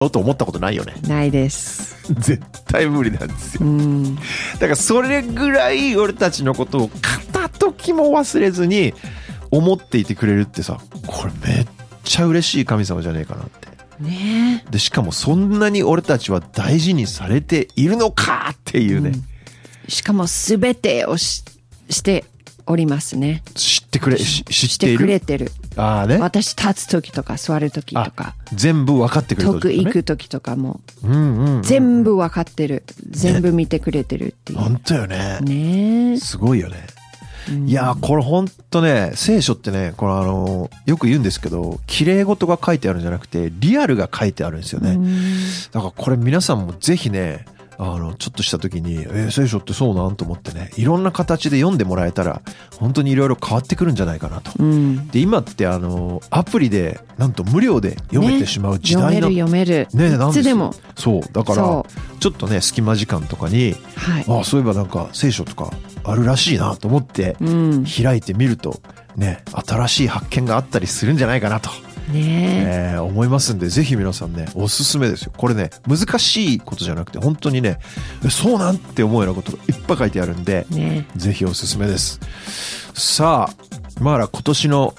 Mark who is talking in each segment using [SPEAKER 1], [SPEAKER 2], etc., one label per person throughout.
[SPEAKER 1] と思ったことないよね。
[SPEAKER 2] ないです。
[SPEAKER 1] 絶対無理なんですよ。だからそれぐらい俺たちのことを片時も忘れずに思っていてくれるってさ、これめっちゃ嬉しい神様じゃねえかなって
[SPEAKER 2] ね。
[SPEAKER 1] でしかもそんなに俺たちは大事にされているのかっていうね、
[SPEAKER 2] しかも全てをしておりますね。
[SPEAKER 1] 知ってくれ、知っている、
[SPEAKER 2] してくれてる。
[SPEAKER 1] ああね、
[SPEAKER 2] 私立つ時とか座る時とか
[SPEAKER 1] 全部分かってくれる、
[SPEAKER 2] 遠く行く時とかも、全部分かってる、全部見てくれてるっていう、
[SPEAKER 1] 本当よね。
[SPEAKER 2] ね、
[SPEAKER 1] すごいよね。いやこれ本当ね、聖書ってね、これよく言うんですけど、綺麗事が書いてあるんじゃなくてリアルが書いてあるんですよね。だからこれ皆さんもぜひね、ちょっとした時に聖書ってそうなんと思ってね、いろんな形で読んでもらえたら本当にいろいろ変わってくるんじゃないかなと、で今ってアプリでなんと無料で読めてしまう時代
[SPEAKER 2] 読める、ね、いつでも。
[SPEAKER 1] そうだからちょっとね隙間時間とかに、そういえばなんか聖書とかあるらしいなと思って開いてみるとね、新しい発見があったりするんじゃないかなと思いますんで、ぜひ皆さんね、おすすめですよ。これね、難しいことじゃなくて本当にね、そうなんて思うようなことがいっぱい書いてあるんで、ぜひおすすめです。さあ今年の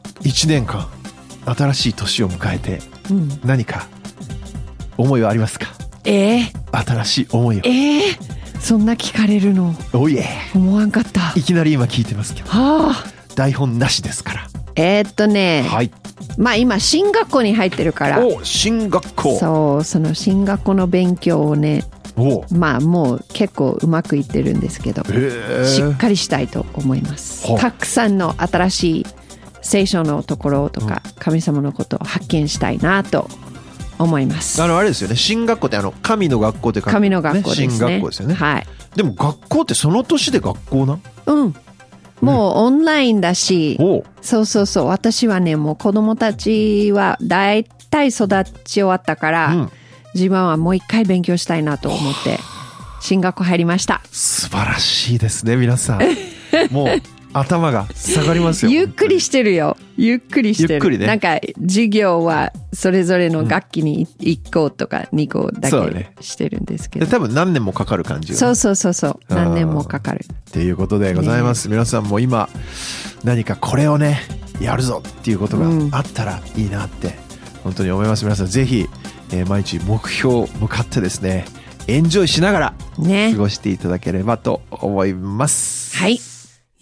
[SPEAKER 1] 1年間新しい年を迎えて、何か思いはありますか？新しい思いを。
[SPEAKER 2] そんな聞かれるの思わんかった。
[SPEAKER 1] いきなり今聞いてますけど、台本なしですから。
[SPEAKER 2] はい、まあ今進学校に入ってるから。
[SPEAKER 1] 進学
[SPEAKER 2] 校。その進学校の勉強をね、まあもう結構うまくいってるんですけど、しっかりしたいと思います。たくさんの新しい聖書のところとか、神様のことを発見したいなと思います。
[SPEAKER 1] あれですよね、進学校って神の学校って
[SPEAKER 2] 神の学校ですね。
[SPEAKER 1] 進学校ですよね。
[SPEAKER 2] はい。
[SPEAKER 1] でも学校ってその年で学校な？
[SPEAKER 2] もうオンラインだし、そう私はね、もう子供たちはだいたい育ち終わったから、自分はもう一回勉強したいなと思って進学校入りました。
[SPEAKER 1] 素晴らしいですね皆さん。もう頭が下がりますよ。
[SPEAKER 2] ゆっくりしてるよ。ゆっくりしてる。なんか授業はそれぞれの学期に1校とか2校だけしてるんですけど、
[SPEAKER 1] 多分何年もかかる感じよね。
[SPEAKER 2] そう何年もかかる
[SPEAKER 1] っていうことでございます。皆さんも今何かこれをねやるぞっていうことがあったらいいなって本当に思います。皆さんぜひ、毎日目標向かってですね、エンジョイしながら過ごしていただければと思います。
[SPEAKER 2] はい。